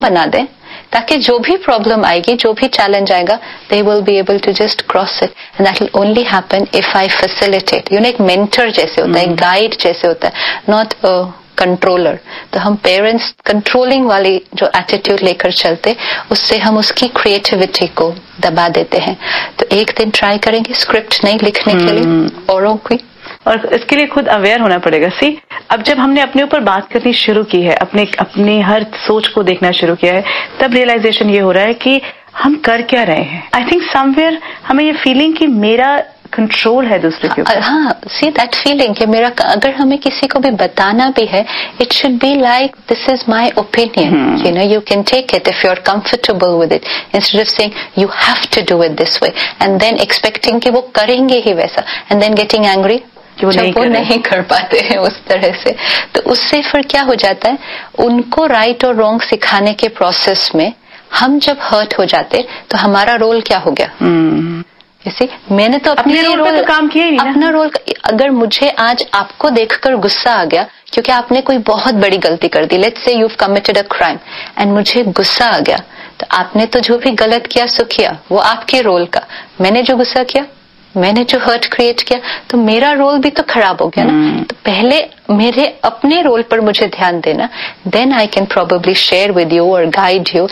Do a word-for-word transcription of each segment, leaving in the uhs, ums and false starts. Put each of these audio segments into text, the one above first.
बना दें ताकि जो भी प्रॉब्लम आएगी, जो भी चैलेंज आएगा, they will be able to just cross it, and that will only happen if I facilitate. You know, एक mentor जैसे होता है, एक guide जैसे होता है, not a controller. तो हम पेरेंट्स कंट्रोलिंग वाली जो एटीट्यूड लेकर चलते, उससे हम उसकी क्रिएटिविटी को दबा देते हैं. तो एक दिन ट्राई करेंगे स्क्रिप्ट नहीं लिखने के लिए औरों की, और इसके लिए खुद अवेयर होना पड़ेगा. सी, अब जब हमने अपने ऊपर बात करनी शुरू की है, अपने अपनी हर सोच को देखना शुरू किया है, तब रियलाइजेशन ये हो रहा है कि हम कर क्या रहे हैं. आई थिंक समवेयर हमें ये फीलिंग कि मेरा कंट्रोल है दूसरे के ऊपर. हाँ, सी दैट फीलिंग कि मेरा, अगर हमें किसी को भी बताना भी है, it should be like this is my opinion, you know, you can take it if you are comfortable with it, instead of saying you have to do it this way and then expecting कि वो करेंगे ही वैसा, and then getting angry कि वो, नहीं, वो नहीं कर पाते हैं उस तरह से. तो उससे फिर क्या हो जाता है, उनको राइट और रॉन्ग सिखाने के प्रोसेस में हम जब हर्ट हो जाते तो हमारा रोल क्या हो गया. hmm. जैसे मैंने तो अपने, अपने रोल, रोल तो काम किया ही नहीं, अपना रोल. अगर मुझे आज आपको देखकर गुस्सा आ गया क्योंकि आपने कोई बहुत बड़ी गलती कर दी, let's say you've committed a crime, and मुझे गुस्सा आ गया, तो आपने तो जो भी गलत किया सो किया, वो आपके रोल का. मैंने जो गुस्सा किया, मैंने जो हर्ट क्रिएट किया, तो मेरा रोल भी तो खराब हो गया ना. hmm. तो पहले मेरे अपने रोल पर मुझे ध्यान देना, then I can probably share with you और गाइड यू.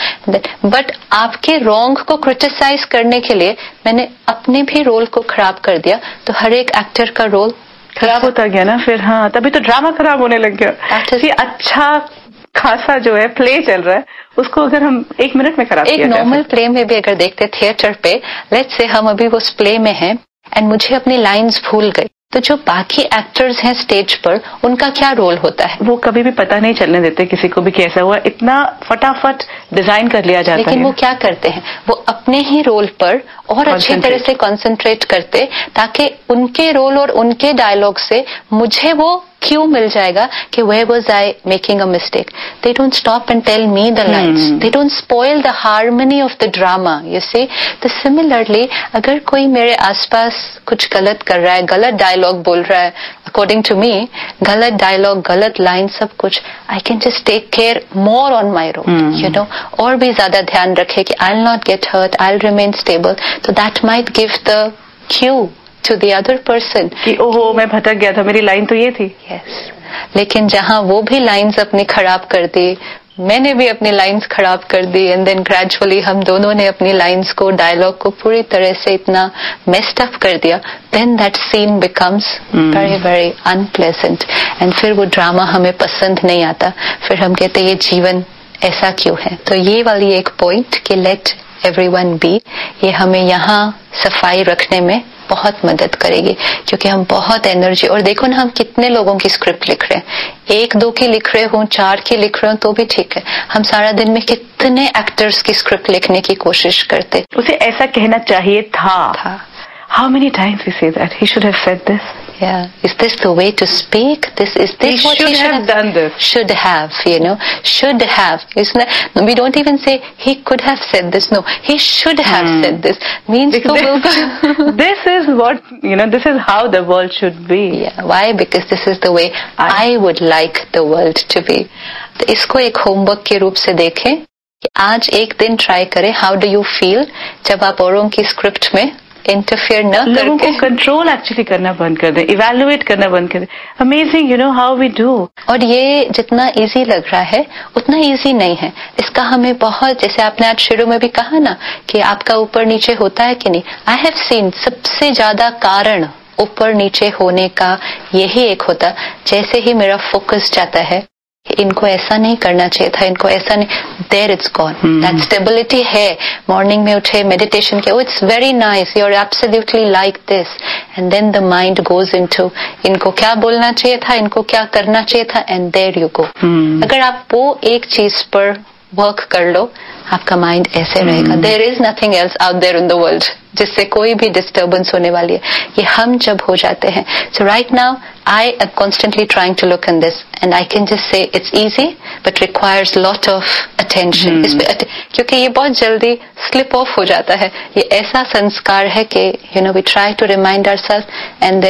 बट आपके रॉन्ग को क्रिटिसाइज करने के लिए मैंने अपने भी रोल को खराब कर दिया, तो हर एक एक्टर का रोल खराब होता गया ना फिर. हाँ, तभी तो ड्रामा खराब होने लग गया. अच्छा खासा जो है प्ले चल रहा है, उसको अगर हम एक मिनट में खराब एक नॉर्मल प्ले में भी अगर देखते थिएटर पे, लेट्स से हम अभी उस प्ले में हैं एंड मुझे अपनी लाइंस भूल गई, तो जो बाकी एक्टर्स हैं स्टेज पर, उनका क्या रोल होता है. वो कभी भी पता नहीं चलने देते किसी को भी कैसा हुआ, इतना फटाफट डिजाइन कर लिया जाता है. लेकिन वो क्या करते हैं, वो अपने ही रोल पर और अच्छी तरह से कंसंट्रेट करते, ताकि उनके रोल और उनके डायलॉग से मुझे वो क्यों मिल जाएगा कि where was I making a mistake. They don't stop and tell me the lines. Hmm. They don't spoil the harmony of the drama. You see. तो similarly, अगर कोई मेरे आसपास कुछ गलत कर रहा है, गलत डायलॉग बोल रहा है, according to me, गलत डायलॉग, गलत लाइन, सब कुछ, I can just take care more on my role. Hmm. You know, और भी ज्यादा ध्यान रखे कि I'll not get hurt, I'll remain stable. So that might give the cue to the other person कि ओहो मैं भटक गया था, मेरी लाइन तो ये थी. yes. लेकिन जहां वो भी लाइंस अपनी खराब कर दी, मैंने भी अपनी लाइंस खराब कर दी, एंड देन ग्रेजुअली हम दोनों ने अपनी लाइंस को, डायलॉग को पूरी तरह से इतना मेस्ड अप कर दिया, then that scene becomes very very unpleasant, and फिर वो ड्रामा हमें पसंद नहीं आता. फिर हम कहते ये जीवन ऐसा क्यों है. तो ये वाली एक पॉइंट कि लेट एवरीवन बी, ये हमें यहाँ सफाई रखने में बहुत मदद करेगी, क्योंकि हम बहुत एनर्जी, और देखो ना हम कितने लोगों की स्क्रिप्ट लिख रहे हैं, एक दो की लिख रहे हो, चार की लिख रहे हो तो भी ठीक है, हम सारा दिन में कितने एक्टर्स की स्क्रिप्ट लिखने की कोशिश करते. उसे ऐसा कहना चाहिए था. था. How many times we say that? He should have said this. Yeah. Is this the way to speak? This is this he what should he should have, have done this. Should have, you know, should have. Isn't it? No, we don't even say he could have said this. No, he should have hmm. said this. Means to will this is what, you know, this is how the world should be. Yeah. Why? Because this is the way I, I would like the world to be. तो इसको एक homework के रूप से देखें कि आज एक दिन ट्राई करें. हाउ डू यू फील जब आप औरों की स्क्रिप्ट में इंटरफेयर न करके लोगों को कंट्रोल एक्चुअली करना बंद कर दें, इवैल्यूएट करना बंद कर दें. Amazing, you know how we do. और ये जितना इजी लग रहा है उतना इजी नहीं है. इसका हमें बहुत, जैसे आपने आज शुरू में भी कहा ना कि आपका ऊपर नीचे होता है कि नहीं. आई हैव सीन सबसे ज्यादा कारण ऊपर नीचे होने का यही एक होता, जैसे ही मेरा फोकस जाता है इनको ऐसा नहीं करना चाहिए था, इनको ऐसा नहीं, there it's gone. That stability है. मॉर्निंग में उठे, मेडिटेशन किया, it's very nice, you are absolutely like this, and then the mind goes into इनको क्या बोलना चाहिए था, इनको क्या करना चाहिए था, एंड देयर यू गो. अगर आप वो एक चीज पर वर्क कर लो, आपका माइंड ऐसे रहेगा. There is nothing else out there in the world जिससे कोई भी डिस्टर्बेंस होने वाली है. ये हम जब हो जाते हैं. सो right now I am constantly trying to look in this, and I can just say it's easy but requires lot of attention. क्योंकि ये बहुत जल्दी स्लिप ऑफ हो जाता है. ये ऐसा संस्कार है कि you know we try to remind ourselves and then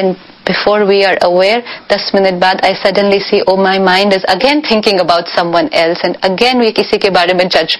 before we are aware दस मिनट बाद I suddenly C O my mind is again thinking about someone else and again we किसी के बारे में जज